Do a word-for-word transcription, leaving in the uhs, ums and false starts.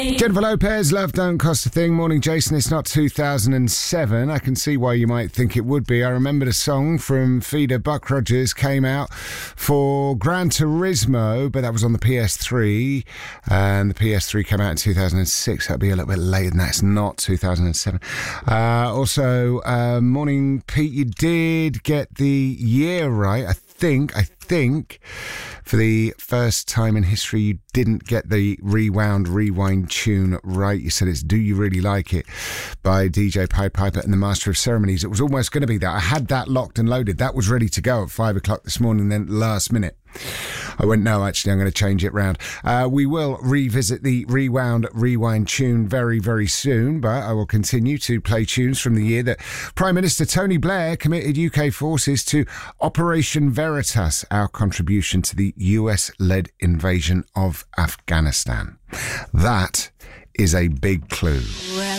Jennifer Lopez, Love Don't Cost a Thing. Morning, Jason. It's not two thousand seven. I can see why you might think it would be. I remember the song from Feeder Buck Rogers came out for Gran Turismo, but that was on the P S three. And the P S three came out in two thousand six. That'd be a little bit later than that. It's not two thousand seven. Uh, also, uh, morning, Pete. You did get the year right, I think. I think for the first time in history you didn't get the Rewound Rewind tune right. You said it's Do You Really Like It by D J Pied Piper and the Master of Ceremonies. It was almost going to be that. I had that locked and loaded. That was ready to go at five o'clock this morning. Then last minute I went, no, actually I'm going to change it round. Uh, we will revisit the Rewound Rewind tune very, very soon, but I will continue to play tunes from the year that Prime Minister Tony Blair committed U K forces to Operation Veritas, our contribution to the U S-led invasion of Afghanistan. That is a big clue.